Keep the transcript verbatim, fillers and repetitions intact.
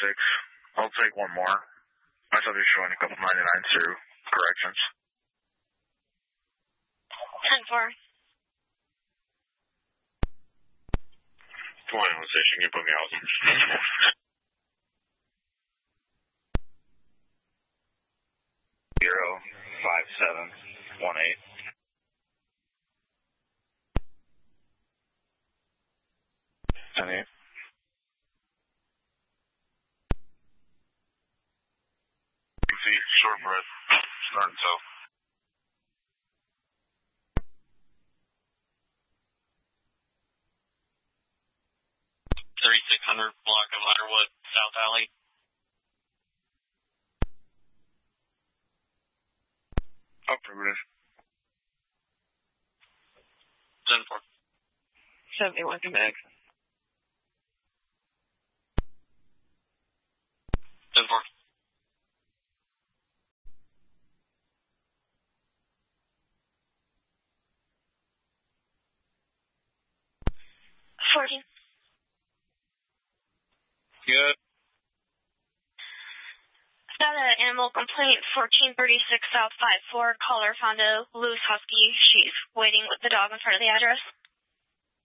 six. I'll take one more. I thought they were showing a couple ninety-nines through corrections. ten four. twenty-one station, you put me out. Zero, five, seven, one, eight. ten eight. See, short breath, starting south. thirty-six hundred block of Underwood, South Alley. Affirmative. ten four. seventy-one, Quebec. ten four. fourteen. Good. Got an animal complaint, fourteen thirty-six South five four. Caller found a loose husky. She's waiting with the dog in front of the address.